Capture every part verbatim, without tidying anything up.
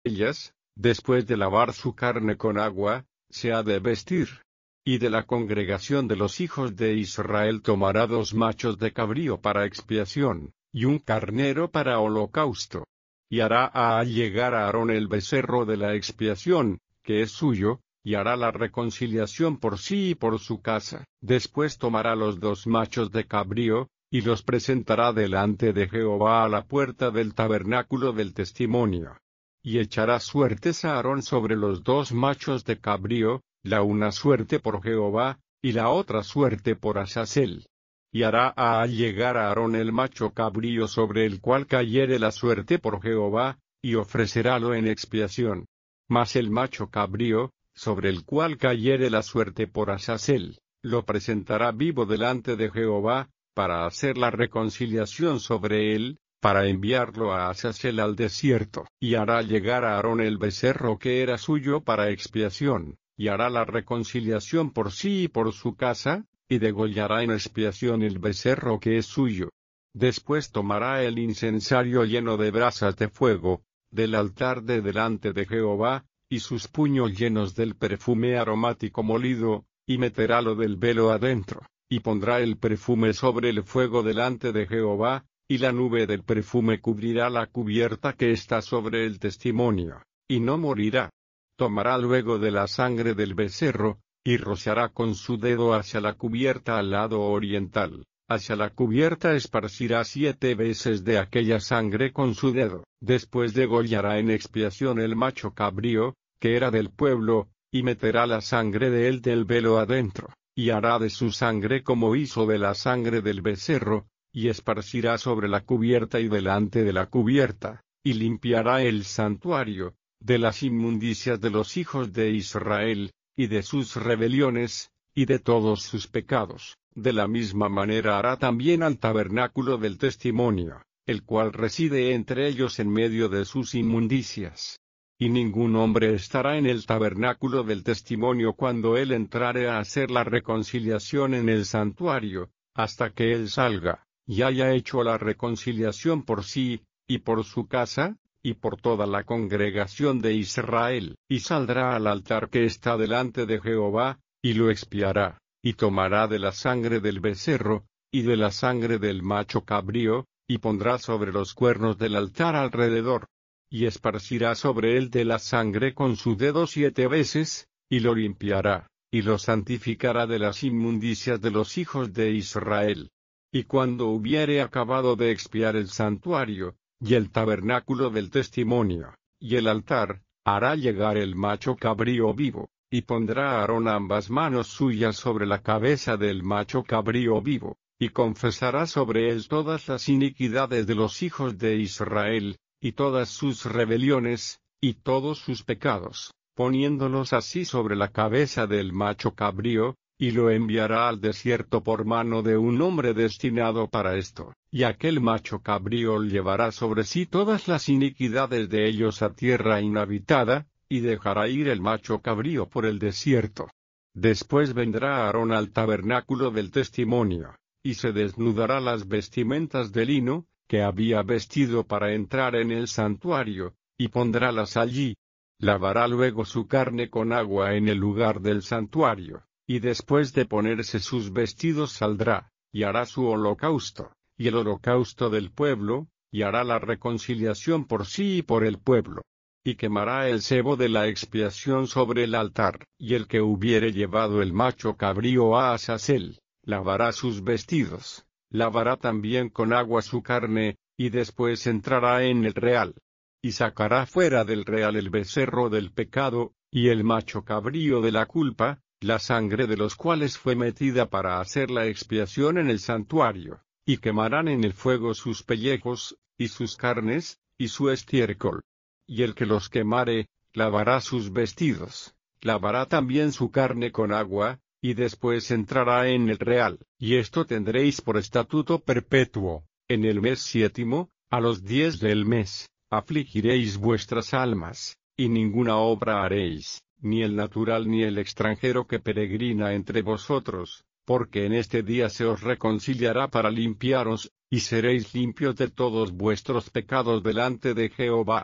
ellas, después de lavar su carne con agua, se ha de vestir. Y de la congregación de los hijos de Israel tomará dos machos de cabrío para expiación, y un carnero para holocausto. Y hará allegar a Aarón el becerro de la expiación, que es suyo, y hará la reconciliación por sí y por su casa. Después tomará los dos machos de cabrío, y los presentará delante de Jehová a la puerta del tabernáculo del testimonio. Y echará suertes a Aarón sobre los dos machos de cabrío, la una suerte por Jehová, y la otra suerte por Azazel. Y hará allegar a Aarón el macho cabrío sobre el cual cayere la suerte por Jehová, y ofrecerálo en expiación. Mas el macho cabrío, sobre el cual cayere la suerte por Azazel, lo presentará vivo delante de Jehová, para hacer la reconciliación sobre él, para enviarlo a Azazel al desierto. Y hará llegar a Aarón el becerro que era suyo para expiación, y hará la reconciliación por sí y por su casa, y degollará en expiación el becerro que es suyo. Después tomará el incensario lleno de brasas de fuego, del altar de delante de Jehová, y sus puños llenos del perfume aromático molido, y meterálo del velo adentro, y pondrá el perfume sobre el fuego delante de Jehová, y la nube del perfume cubrirá la cubierta que está sobre el testimonio, y no morirá. Tomará luego de la sangre del becerro, y rociará con su dedo hacia la cubierta al lado oriental. Hacia la cubierta esparcirá siete veces de aquella sangre con su dedo. Después degollará en expiación el macho cabrío, que era del pueblo, y meterá la sangre de él del velo adentro, y hará de su sangre como hizo de la sangre del becerro, y esparcirá sobre la cubierta y delante de la cubierta, y limpiará el santuario, de las inmundicias de los hijos de Israel, y de sus rebeliones, y de todos sus pecados. De la misma manera hará también al tabernáculo del testimonio, el cual reside entre ellos en medio de sus inmundicias. Y ningún hombre estará en el tabernáculo del testimonio cuando él entrare a hacer la reconciliación en el santuario, hasta que él salga, y haya hecho la reconciliación por sí, y por su casa, y por toda la congregación de Israel. Y saldrá al altar que está delante de Jehová, y lo expiará. Y tomará de la sangre del becerro, y de la sangre del macho cabrío, y pondrá sobre los cuernos del altar alrededor. Y esparcirá sobre él de la sangre con su dedo siete veces, y lo limpiará, y lo santificará de las inmundicias de los hijos de Israel. Y cuando hubiere acabado de expiar el santuario, y el tabernáculo del testimonio, y el altar, hará llegar el macho cabrío vivo. Y pondrá a Aarón ambas manos suyas sobre la cabeza del macho cabrío vivo, y confesará sobre él todas las iniquidades de los hijos de Israel, y todas sus rebeliones, y todos sus pecados, poniéndolos así sobre la cabeza del macho cabrío, y lo enviará al desierto por mano de un hombre destinado para esto. Y aquel macho cabrío llevará sobre sí todas las iniquidades de ellos a tierra inhabitada, y dejará ir el macho cabrío por el desierto. Después vendrá Aarón al tabernáculo del testimonio, y se desnudará las vestimentas de lino, que había vestido para entrar en el santuario, y pondrálas allí. Lavará luego su carne con agua en el lugar del santuario, y después de ponerse sus vestidos saldrá, y hará su holocausto, y el holocausto del pueblo, y hará la reconciliación por sí y por el pueblo. Y quemará el sebo de la expiación sobre el altar. Y el que hubiere llevado el macho cabrío a Azazel, lavará sus vestidos, lavará también con agua su carne, y después entrará en el real. Y sacará fuera del real el becerro del pecado, y el macho cabrío de la culpa, la sangre de los cuales fue metida para hacer la expiación en el santuario, y quemarán en el fuego sus pellejos, y sus carnes, y su estiércol. Y el que los quemare, lavará sus vestidos, lavará también su carne con agua, y después entrará en el real. Y esto tendréis por estatuto perpetuo: en el mes séptimo, a los diez del mes, afligiréis vuestras almas, y ninguna obra haréis, ni el natural ni el extranjero que peregrina entre vosotros, porque en este día se os reconciliará para limpiaros, y seréis limpios de todos vuestros pecados delante de Jehová.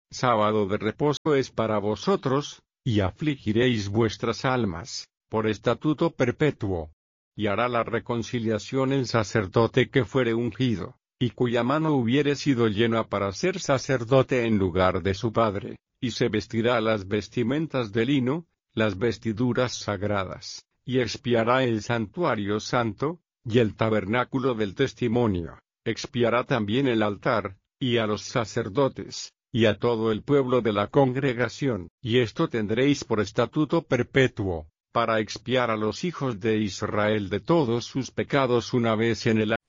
sábado de reposo es para vosotros, y afligiréis vuestras almas, por estatuto perpetuo. Y hará la reconciliación el sacerdote que fuere ungido, y cuya mano hubiere sido llena para ser sacerdote en lugar de su padre, y se vestirá las vestimentas de lino, las vestiduras sagradas, y expiará el santuario santo, y el tabernáculo del testimonio, expiará también el altar, y a los sacerdotes, y a todo el pueblo de la congregación, y esto tendréis por estatuto perpetuo, para expiar a los hijos de Israel de todos sus pecados una vez en el año.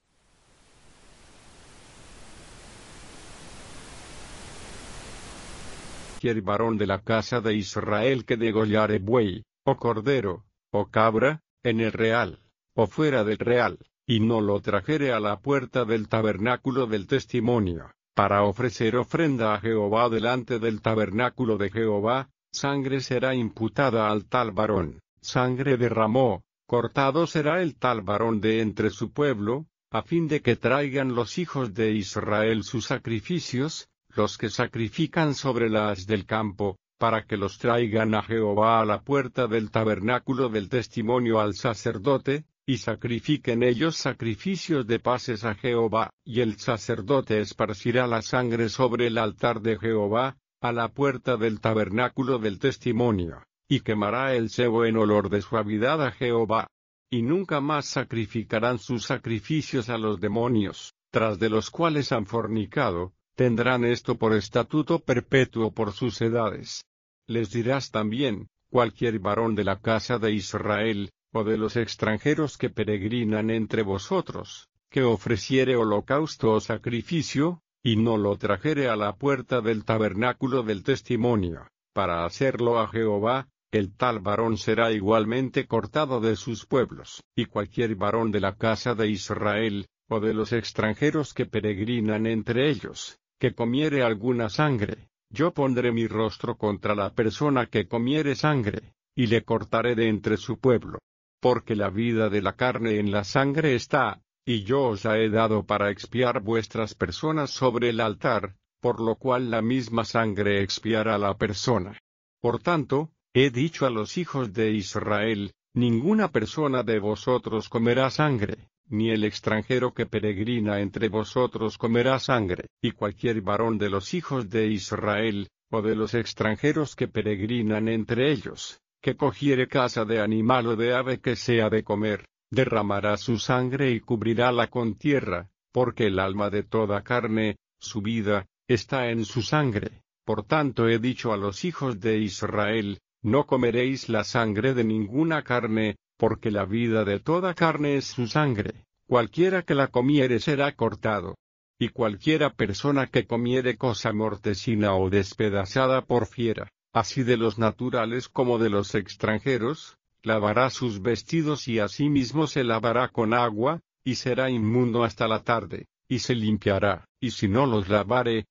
Cualquier varón de la casa de Israel que degollare buey, o cordero, o cabra, en el real, o fuera del real, y no lo trajere a la puerta del tabernáculo del testimonio, para ofrecer ofrenda a Jehová delante del tabernáculo de Jehová, sangre será imputada al tal varón, sangre derramó, cortado será el tal varón de entre su pueblo, a fin de que traigan los hijos de Israel sus sacrificios, los que sacrifican sobre las del campo, para que los traigan a Jehová a la puerta del tabernáculo del testimonio al sacerdote, y sacrifiquen ellos sacrificios de paces a Jehová, y el sacerdote esparcirá la sangre sobre el altar de Jehová, a la puerta del tabernáculo del testimonio, y quemará el cebo en olor de suavidad a Jehová. Y nunca más sacrificarán sus sacrificios a los demonios, tras de los cuales han fornicado, tendrán esto por estatuto perpetuo por sus edades. Les dirás también, cualquier varón de la casa de Israel, o de los extranjeros que peregrinan entre vosotros, que ofreciere holocausto o sacrificio, y no lo trajere a la puerta del tabernáculo del testimonio, para hacerlo a Jehová, el tal varón será igualmente cortado de sus pueblos. Y cualquier varón de la casa de Israel, o de los extranjeros que peregrinan entre ellos, que comiere alguna sangre, yo pondré mi rostro contra la persona que comiere sangre, y le cortaré de entre su pueblo. Porque la vida de la carne en la sangre está, y yo os la he dado para expiar vuestras personas sobre el altar, por lo cual la misma sangre expiará la persona. Por tanto, he dicho a los hijos de Israel, ninguna persona de vosotros comerá sangre, ni el extranjero que peregrina entre vosotros comerá sangre, y cualquier varón de los hijos de Israel, o de los extranjeros que peregrinan entre ellos, que cogiere caza de animal o de ave que sea de comer, derramará su sangre y cubrirá con tierra, porque el alma de toda carne, su vida, está en su sangre. Por tanto he dicho a los hijos de Israel, no comeréis la sangre de ninguna carne, porque la vida de toda carne es su sangre, cualquiera que la comiere será cortado. Y cualquiera persona que comiere cosa mortecina o despedazada por fiera, así de los naturales como de los extranjeros, lavará sus vestidos y asimismo se lavará con agua, y será inmundo hasta la tarde, y se limpiará, y si no los lavare,